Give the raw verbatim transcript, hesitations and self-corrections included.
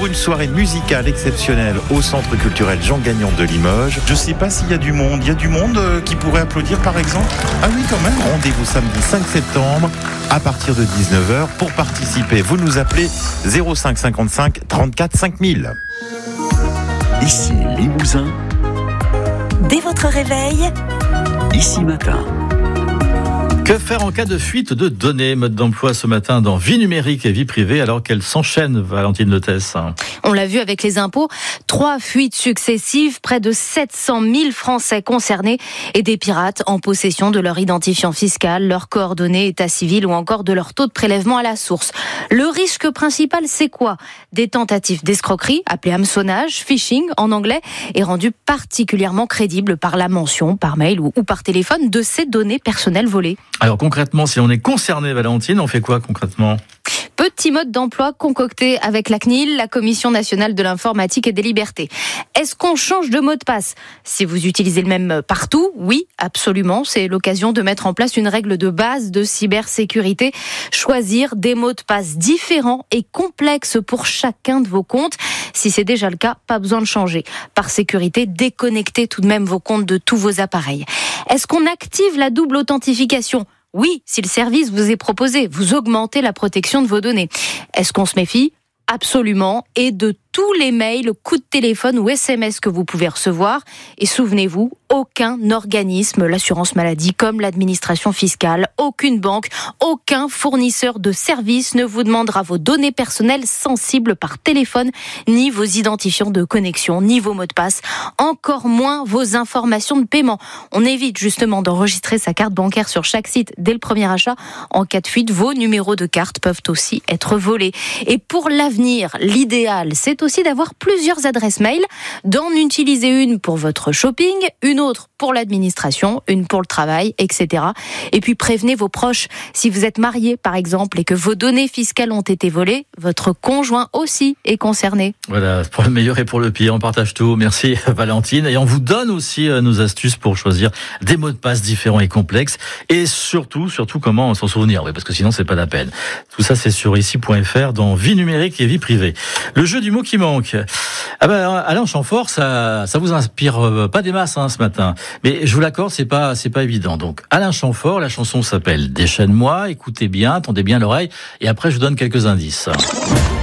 pour une soirée musicale exceptionnelle au Centre culturel Jean Gagnon de Limoges. Je sais pas s'il y a du monde. Il y a du monde qui pourrait applaudir par exemple ? Ah oui, quand même. Rendez-vous samedi cinq septembre à partir de dix-neuf heures. Pour participer, vous nous appelez zéro cinq cinquante-cinq trente-quatre cinq mille. Ici Limousin. Dès votre réveil, Ici Matin. Que faire en cas de fuite de données ? Mode d'emploi ce matin dans vie numérique et vie privée, alors qu'elles s'enchaînent, Valentine Lethès. On l'a vu avec les impôts, trois fuites successives, près de sept cent mille Français concernés et des pirates en possession de leur identifiant fiscal, leurs coordonnées, état civil ou encore de leur taux de prélèvement à la source. Le risque principal, c'est quoi ? Des tentatives d'escroquerie, appelées hameçonnage, phishing en anglais, est rendu particulièrement crédible par la mention, par mail ou, ou par téléphone, de ces données personnelles volées. Alors concrètement, si on est concerné, Valentine, on fait quoi concrètement ? Petit mode d'emploi concocté avec la C N I L, la Commission nationale de l'informatique et des libertés. Est-ce qu'on change de mot de passe ? Si vous utilisez le même partout, oui, absolument. C'est l'occasion de mettre en place une règle de base de cybersécurité. Choisir des mots de passe différents et complexes pour chacun de vos comptes. Si c'est déjà le cas, pas besoin de changer. Par sécurité, déconnectez tout de même vos comptes de tous vos appareils. Est-ce qu'on active la double authentification ? Oui, si le service vous est proposé, vous augmentez la protection de vos données. Est-ce qu'on se méfie ? Absolument. Et de tous les mails, coups de téléphone ou S M S que vous pouvez recevoir. Et souvenez-vous, aucun organisme, l'assurance maladie comme l'administration fiscale, aucune banque, aucun fournisseur de services ne vous demandera vos données personnelles sensibles par téléphone, ni vos identifiants de connexion, ni vos mots de passe, encore moins vos informations de paiement. On évite justement d'enregistrer sa carte bancaire sur chaque site dès le premier achat. En cas de fuite, vos numéros de carte peuvent aussi être volés. Et pour l'avenir, l'idéal, c'est aussi d'avoir plusieurs adresses mail, d'en utiliser une pour votre shopping, une autre pour l'administration, une pour le travail, et cetera. Et puis prévenez vos proches. Si vous êtes marié, par exemple, et que vos données fiscales ont été volées, votre conjoint aussi est concerné. Voilà, pour le meilleur et pour le pire, on partage tout. Merci Valentine. Et on vous donne aussi nos astuces pour choisir des mots de passe différents et complexes. Et surtout, surtout comment s'en souvenir. Oui, parce que sinon, c'est pas la peine. Tout ça, c'est sur ici point f r dans vie numérique et vie privée. Le jeu du mot qui manque. Ah ben, Alain Chamfort, ça, ça vous inspire pas des masses, hein, ce matin. Mais je vous l'accorde, c'est pas, c'est pas évident. Donc, Alain Chamfort, la chanson s'appelle Déchaîne-moi. Écoutez bien, tendez bien l'oreille. Et après, je vous donne quelques indices.